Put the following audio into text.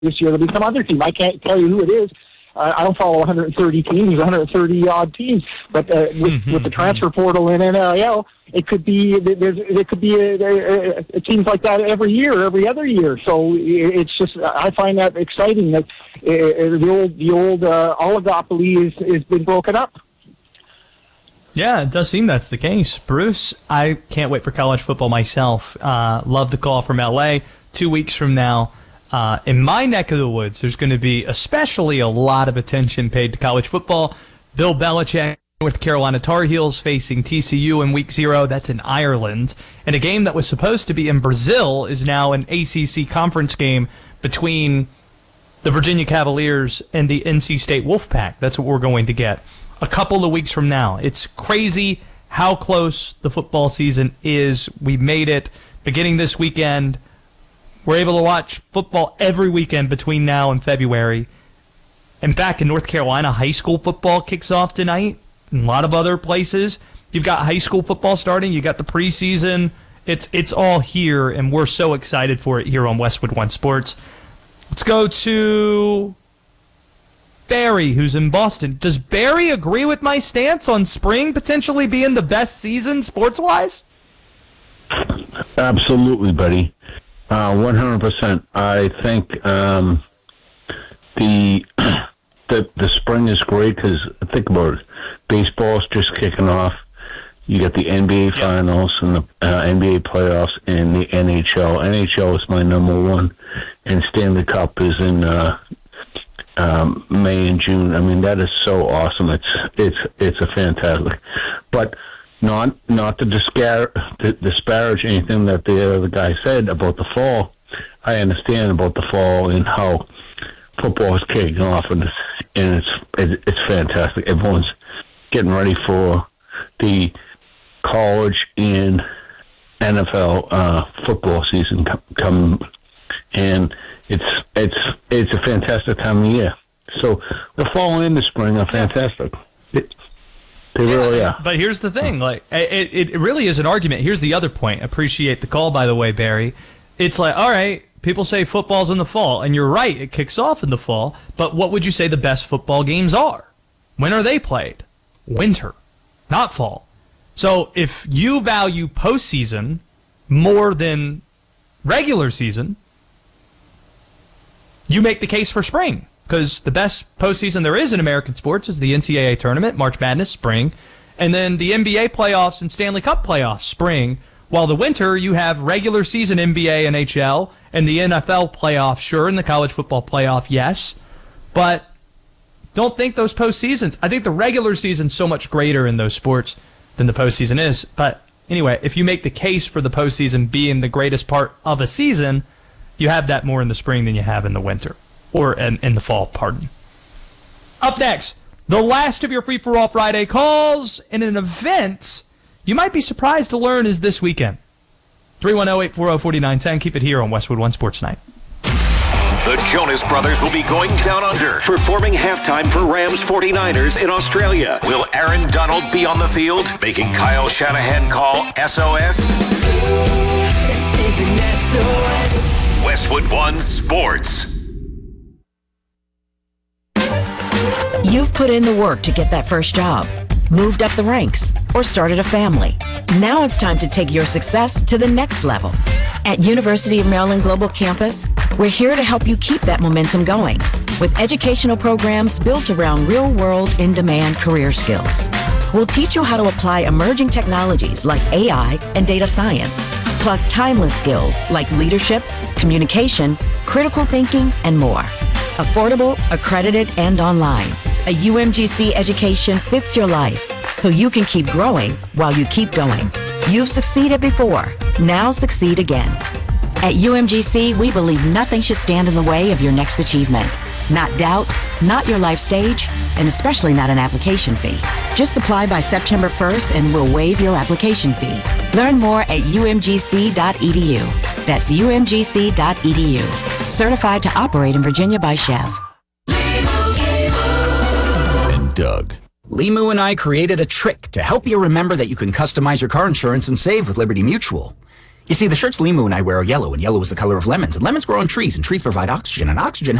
this year there'll be some other team. I can't tell you who it is. I don't follow 130 teams. There's 130 odd teams, but with the transfer portal and NIL, it could be teams like that every year, every other year. So it's just, I find that exciting that the old oligopoly is been broken up. Yeah, it does seem that's the case. Bruce, I can't wait for college football myself. Love the call from LA. 2 weeks from now, in my neck of the woods, there's going to be especially a lot of attention paid to college football. Bill Belichick, North Carolina Tar Heels facing TCU in Week 0. That's in Ireland. And a game that was supposed to be in Brazil is now an ACC conference game between the Virginia Cavaliers and the NC State Wolfpack. That's what we're going to get a couple of weeks from now. It's crazy how close the football season is. We made it beginning this weekend. We're able to watch football every weekend between now and February. In fact, in North Carolina, high school football kicks off tonight. In a lot of other places, you've got high school football starting. You got the preseason. It's all here, and we're so excited for it here on Westwood One Sports. Let's go to Barry, who's in Boston. Does Barry agree with my stance on spring potentially being the best season sports-wise? Absolutely, buddy. 100%. I think the spring is great because think about it. Baseball's just kicking off. You got the NBA finals and the NBA playoffs and the NHL. NHL is my number one, and Stanley Cup is in May and June. I mean, that is so awesome. It's a fantastic, but not to disparage anything that the other guy said about the fall. I understand about the fall and how football is kicking off, and it's fantastic. Everyone's getting ready for the college and NFL football season come, and it's a fantastic time of year. So the fall and the spring are fantastic. They really are. But here's the thing, like it really is an argument. Here's the other point. Appreciate the call, by the way, Barry. It's like, all right, people say football's in the fall, and you're right, it kicks off in the fall, but what would you say the best football games are? When are they played? Winter, not fall. So if you value postseason more than regular season, you make the case for spring. Because the best postseason there is in American sports is the NCAA tournament, March Madness, spring, and then the NBA playoffs and Stanley Cup playoffs, spring. While the winter, you have regular season NBA, NHL, and the NFL playoffs, sure, and the college football playoff, yes. But don't think those postseasons. I think the regular season's so much greater in those sports than the postseason is. But anyway, if you make the case for the postseason being the greatest part of a season, you have that more in the spring than you have in the winter. Or in the fall, pardon. Up next, the last of your Free-for-All Friday calls in an event you might be surprised to learn is this weekend. 310-840-4910. Keep it here on Westwood One Sports Night. The Jonas Brothers will be going down under, performing halftime for Rams 49ers in Australia. Will Aaron Donald be on the field, making Kyle Shanahan call SOS? This is an SOS. Westwood One Sports. You've put in the work to get that first job, moved up the ranks, or started a family. Now it's time to take your success to the next level. At University of Maryland Global Campus, we're here to help you keep that momentum going with educational programs built around real-world, in-demand career skills. We'll teach you how to apply emerging technologies like AI and data science, plus timeless skills like leadership, communication, critical thinking, and more. Affordable, accredited, and online. A UMGC education fits your life, so you can keep growing while you keep going. You've succeeded before. Now succeed again. At UMGC, we believe nothing should stand in the way of your next achievement. Not doubt, not your life stage, and especially not an application fee. Just apply by September 1st and we'll waive your application fee. Learn more at umgc.edu. That's umgc.edu. Certified to operate in Virginia by Chev. And Doug. Limu and I created a trick to help you remember that you can customize your car insurance and save with Liberty Mutual. You see, the shirts Limu and I wear are yellow, and yellow is the color of lemons, and lemons grow on trees, and trees provide oxygen, and oxygen